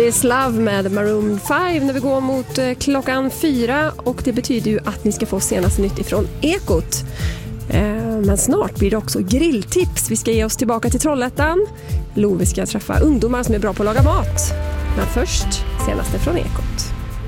This Love med Maroon 5 när vi går mot klockan 4, och det betyder ju att ni ska få senaste nytt ifrån Ekot. Men snart blir det också grilltips. Vi ska ge oss tillbaka till Trollhättan. Love ska träffa ungdomar som är bra på att laga mat. Men först senaste från Ekot.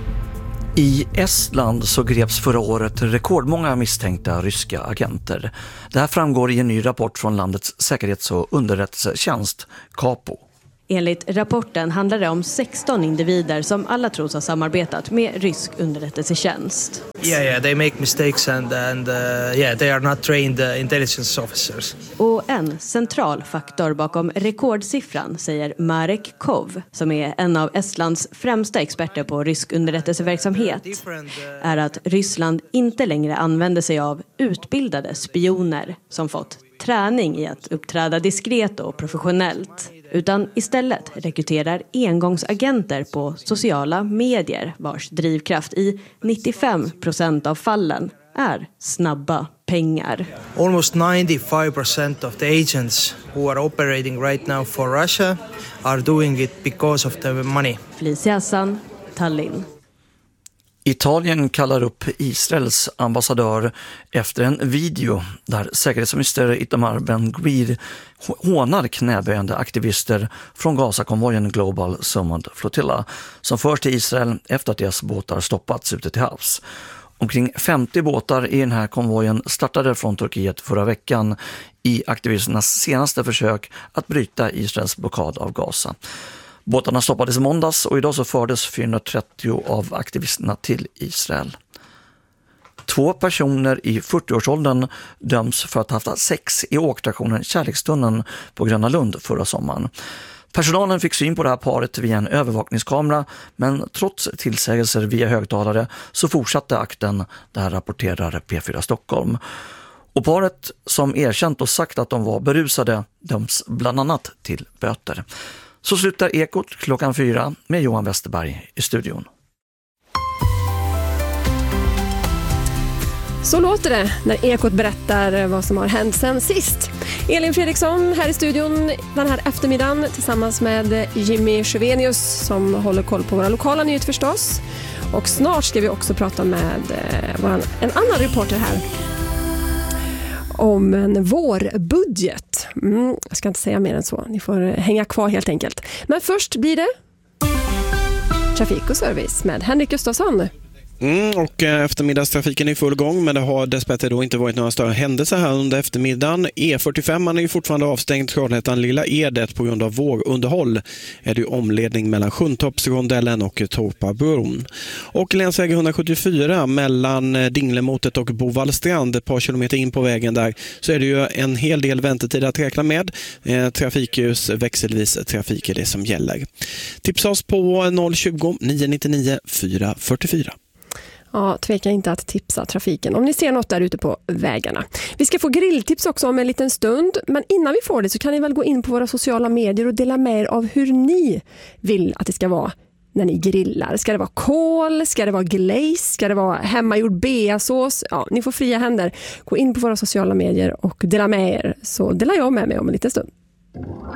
I Estland så greps förra året rekordmånga misstänkta ryska agenter. Det här framgår i en ny rapport från landets säkerhets- och underrättelsetjänst, Kapo. Enligt rapporten handlar det om 16 individer som alla tros ha samarbetat med rysk underrättelsetjänst. Yeah, they make mistakes and they are not trained intelligence officers. Och en central faktor bakom rekordsiffran, säger Marek Kov, som är en av Estlands främsta experter på rysk underrättelseverksamhet, är att Ryssland inte längre använder sig av utbildade spioner som fått träning i att uppträda diskret och professionellt, utan istället rekryterar engångsagenter på sociala medier vars drivkraft i 95% av fallen är snabba pengar. Almost 95% of the agents who are operating right now for Russia are doing it because of the money. Felicia Hassan, Tallinn. Italien kallar upp Israels ambassadör efter en video där säkerhetsminister Itamar Ben-Gvir hånar knäböjande aktivister från Gaza-konvojen Global Summit Flotilla som förs till Israel efter att deras båtar stoppats ute till havs. Omkring 50 båtar i den här konvojen startade från Turkiet förra veckan i aktivisternas senaste försök att bryta Israels blockad av Gaza. Båtarna stoppades i måndags och idag så fördes 430 av aktivisterna till Israel. 2 personer i 40-årsåldern döms för att ha haft sex i åktraktionen Kärlekstunneln på Gröna Lund förra sommaren. Personalen fick syn på det här paret via en övervakningskamera, men trots tillsägelser via högtalare så fortsatte akten, där rapporterar P4 Stockholm. Och paret, som erkänt och sagt att de var berusade, döms bland annat till böter. Så slutar Ekot klockan 4 med Johan Westerberg i studion. Så låter det när Ekot berättar vad som har hänt sen sist. Elin Fredriksson här i studion den här eftermiddagen tillsammans med Jimmy Sjövenius som håller koll på våra lokala nyheter förstås. Och snart ska vi också prata med en annan reporter här om en vårbudget. Jag ska inte säga mer än så. Ni får hänga kvar helt enkelt. Men först blir det Trafik och service med Henrik Gustafsson. Och eftermiddagstrafiken är i full gång, men det har dessbättre då inte varit några större händelser här under eftermiddagen. E45 är ju fortfarande avstängd Trollhättan Lilla Edet på grund av vågunderhåll. Är det ju omledning mellan Sjuntorpsrondellen och Torpabron. Och länsväg 174 mellan Dinglemotet och Bovallstrand, ett par kilometer in på vägen där, så är det ju en hel del väntetid att räkna med. Trafikljus, växelvis trafik är det som gäller. Tipsa oss på 020 999 444. Ja, tveka inte att tipsa trafiken om ni ser något där ute på vägarna. Vi ska få grilltips också om en liten stund, men innan vi får det så kan ni väl gå in på våra sociala medier och dela med er av hur ni vill att det ska vara när ni grillar. Ska det vara kål? Ska det vara glaze? Ska det vara hemmagjord beasås? Ja, ni får fria händer. Gå in på våra sociala medier och dela med er, så delar jag med mig om en liten stund.